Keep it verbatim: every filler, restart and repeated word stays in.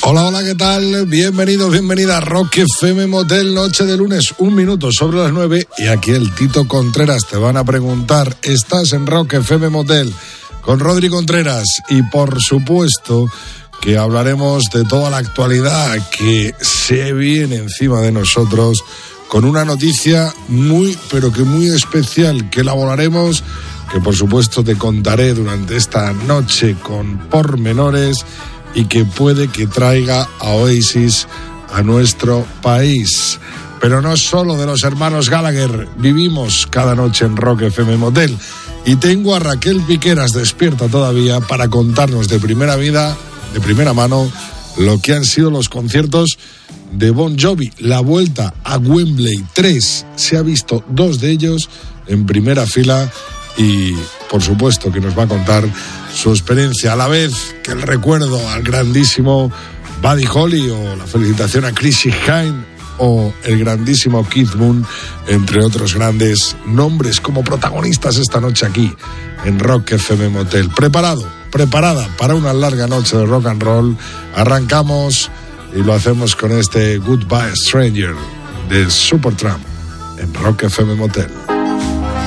Hola, hola, ¿qué tal? Bienvenidos, bienvenida a Rock F M Motel, noche de lunes, un minuto sobre las nueve. Y aquí el Tito Contreras te van a preguntar, ¿estás en Rock F M Motel? Con Rodri Contreras. Y por supuesto que hablaremos de toda la actualidad que se viene encima de nosotros, con una noticia muy, pero que muy especial, que elaboraremos, que por supuesto te contaré durante esta noche con pormenores, y que puede que traiga a Oasis a nuestro país. Pero no solo de los hermanos Gallagher vivimos cada noche en Rock F M Motel. Y tengo a Raquel Piqueras despierta todavía para contarnos de primera vida, de primera mano, lo que han sido los conciertos de Bon Jovi. La vuelta a Wembley tres. Se ha visto dos de ellos en primera fila y por supuesto que nos va a contar su experiencia, a la vez que el recuerdo al grandísimo Buddy Holly o la felicitación a Chrissy Hynde o el grandísimo Keith Moon, entre otros grandes nombres como protagonistas esta noche aquí en Rock F M Motel. Preparado, preparada para una larga noche de rock and roll. Arrancamos y lo hacemos con este Goodbye Stranger de Supertramp en Rock F M Motel.